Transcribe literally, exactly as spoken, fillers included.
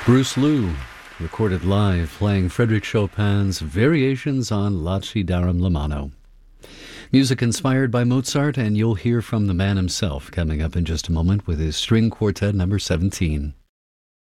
Bruce Lou, recorded live playing Frédéric Chopin's Variations on Lacidarum Lamano. Music inspired by Mozart, and you'll hear from the man himself coming up in just a moment with his String Quartet number seventeen.